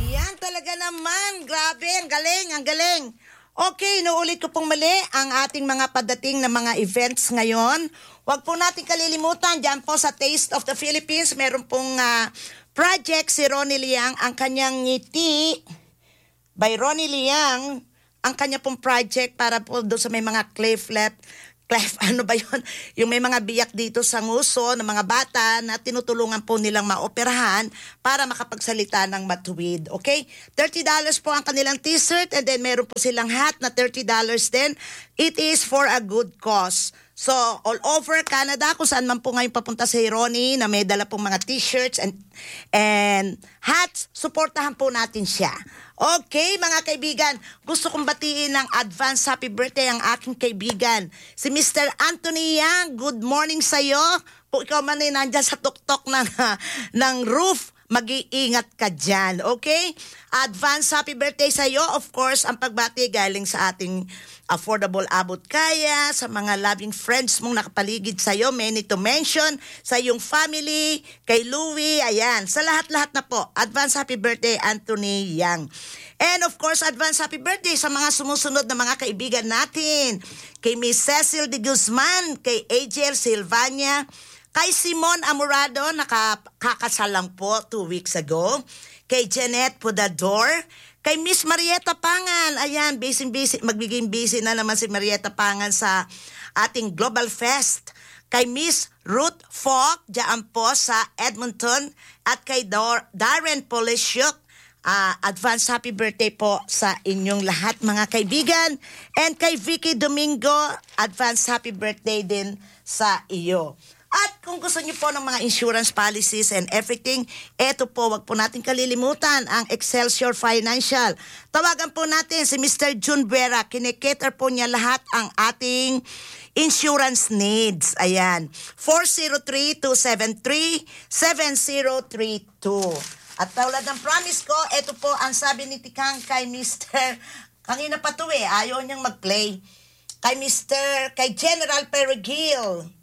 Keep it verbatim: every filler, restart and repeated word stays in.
Yan talaga naman. Grabe, ang galing, ang galing. Okay, inuulit ko pong muli ang ating mga padating na mga events ngayon. Huwag po natin kalilimutan, dyan po sa Taste of the Philippines, meron pong uh, project si Ronnie Liang, ang kanyang ngiti by Ronnie Liang, ang kanya pong project para po doon sa may mga cleft-left, cleft, ano ba yun? Yung may mga biyak dito sa nguso ng mga bata na tinutulungan po nilang maoperahan para makapagsalita ng matuwid. Okay? thirty dollars po ang kanilang t-shirt and then meron po silang hat na thirty dollars din. It is for a good cause. So, all over Canada, kung saan man po ngayon papunta si Ronnie na may dala pong mga t-shirts and, and hats, supportahan po natin siya. Okay, mga kaibigan, gusto kong batiin ng advance happy birthday ang aking kaibigan, si Mister Anthony Yang. Good morning sa'yo. Kung ikaw man ay nandyan sa tuktok ng, ng roof, mag-iingat ka dyan, okay? Advance happy birthday sa'yo. Of course, ang pagbati galing sa ating affordable abot kaya, sa mga loving friends mong nakapaligid sa'yo, many to mention, sa iyong family, kay Louie, ayan, sa lahat-lahat na po. Advance happy birthday, Anthony Yang. And of course, advance happy birthday sa mga sumusunod na mga kaibigan natin. Kay Miss Cecil de Guzman, kay A J L Silvania, kay Simon Amorado, nakakasal lang po two weeks ago. Kay Janet Podador, kay Miss Marieta Pangan, ayan, busy-busy, magbiging busy na naman si Marieta Pangan sa ating Global Fest. Kay Miss Ruth Falk, dyan po sa Edmonton. At kay Dor- Darren Polishuk, uh, advance happy birthday po sa inyong lahat mga kaibigan. And kay Vicky Domingo, advance happy birthday din sa iyo. At kung gusto niyo po ng mga insurance policies and everything, eto po, wag po natin kalilimutan ang Excelsior Financial. Tawagan po natin si Mister June Vera. Kinikater po niya lahat ang ating insurance needs. Ayan. four zero three, two seven three, seven zero three two. At tulad ng promise ko, eto po ang sabi ni Tikang kay Mister Kanina pa to eh, ayaw niyang mag-play. Kay Mister Kay General Perigil.